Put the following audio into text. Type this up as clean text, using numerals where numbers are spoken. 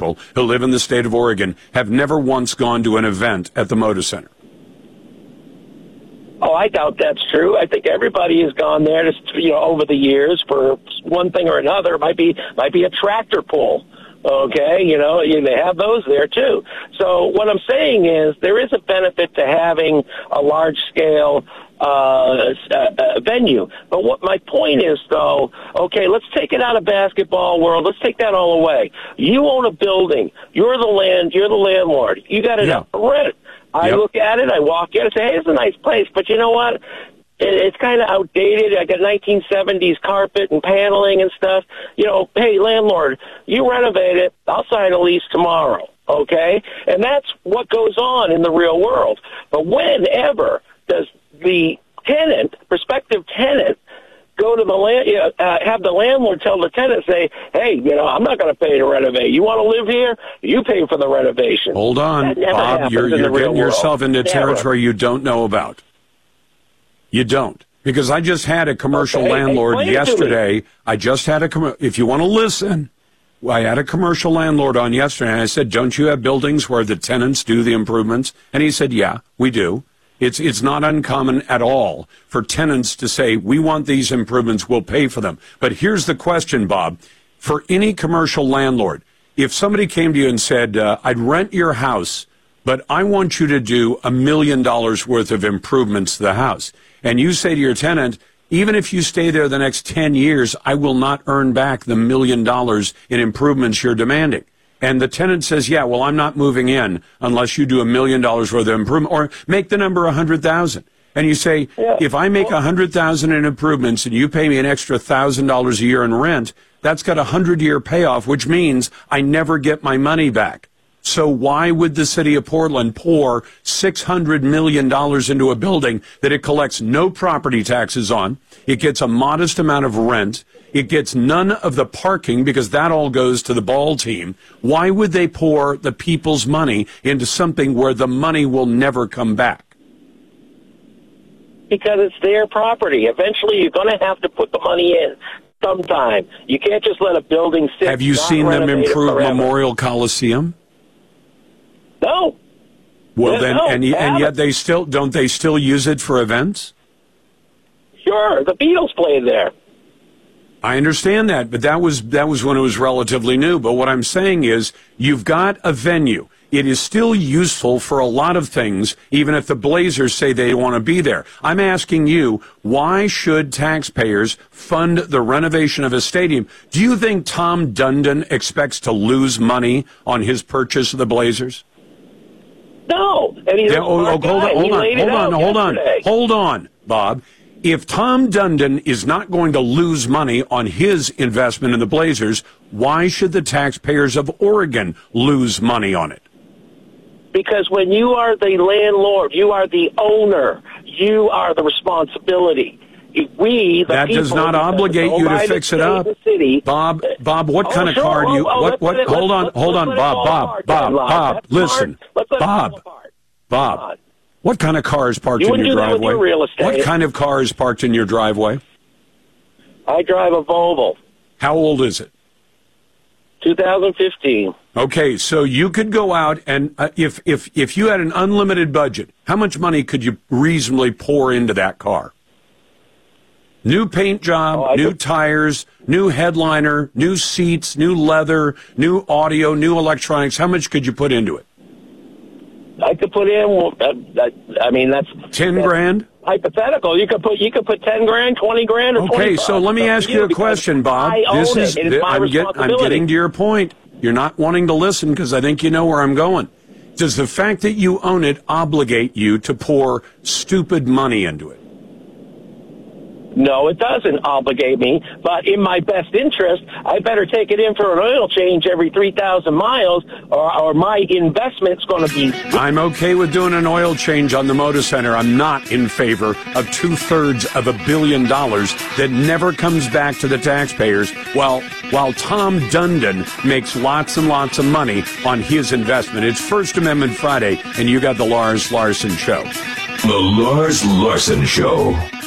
people who live in the state of Oregon have never once gone to an event at the Moda Center. Oh, I doubt that's true. I think everybody has gone there, over the years for one thing or another. It might be a tractor pull. Okay, they have those there too. So what I'm saying is there is a benefit to having a large scale venue. But what my point is, though, okay, let's take it out of basketball world. Let's take that all away. You own a building. You're the landlord. You got it up for rent. I look at it, I walk in, I say, hey, it's a nice place, but you know what? It's kind of outdated. I got 1970s carpet and paneling and stuff. Hey, landlord, you renovate it, I'll sign a lease tomorrow, okay? And that's what goes on in the real world. But whenever does the prospective tenant, go to the have the landlord tell the tenant, say, hey, I'm not going to pay to renovate. You want to live here? You pay for the renovation. Hold on, Bob. You're getting yourself into territory you don't know about. You don't. Because I just had a commercial landlord yesterday. If you want to listen, I had a commercial landlord on yesterday, and I said, don't you have buildings where the tenants do the improvements? And he said, yeah, we do. It's not uncommon at all for tenants to say, we want these improvements, we'll pay for them. But here's the question, Bob. For any commercial landlord, if somebody came to you and said, I'd rent your house, but I want you to do $1 million worth of improvements to the house, and you say to your tenant, even if you stay there the next 10 years, I will not earn back the $1 million in improvements you're demanding. And the tenant says, yeah, well, I'm not moving in unless you do $1 million worth of improvement, or make the number 100,000. And you say, if I make 100,000 in improvements and you pay me an extra $1,000 a year in rent, that's got a 100-year payoff, which means I never get my money back. So why would the city of Portland pour $600 million into a building that it collects no property taxes on? It gets a modest amount of rent. It gets none of the parking because that all goes to the ball team. Why would they pour the people's money into something where the money will never come back? Because it's their property. Eventually, you're going to have to put the money in sometime. You can't just let a building sit. Have you seen them improve Memorial Coliseum? No. Well, then, and yet they still use it for events? Sure, the Beatles played there. I understand that, but that was when it was relatively new. But what I'm saying is, you've got a venue. It is still useful for a lot of things, even if the Blazers say they want to be there. I'm asking you, why should taxpayers fund the renovation of a stadium? Do you think Tom Dundon expects to lose money on his purchase of the Blazers? No. And he's hold on, Bob. If Tom Dundon is not going to lose money on his investment in the Blazers, why should the taxpayers of Oregon lose money on it? Because when you are the landlord, you are the owner, you are the responsibility. That does not obligate you to fix it up. Bob, what kind of car do you... Hold on, Bob, listen. Bob, what kind of car is parked in your driveway? What kind of car is parked in your driveway? I drive a Volvo. How old is it? 2015. Okay, so you could go out and if you had an unlimited budget, how much money could you reasonably pour into that car? New paint job, new tires, new headliner, new seats, new leather, new audio, new electronics. How much could you put into it? I could put in, that's 10 grand? Hypothetical. You could put 10 grand, 20 grand, or 20. Okay, so let me ask you a question, Bob. I'm getting to your point. You're not wanting to listen because I think you know where I'm going. Does the fact that you own it obligate you to pour stupid money into it? No, it doesn't obligate me, but in my best interest, I better take it in for an oil change every 3,000 miles, or my investment's going to be... I'm okay with doing an oil change on the Moda Center. I'm not in favor of 2/3 of $1 billion that never comes back to the taxpayers, while Tom Dundon makes lots and lots of money on his investment. It's First Amendment Friday, and you got the Lars Larson Show. The Lars Larson Show.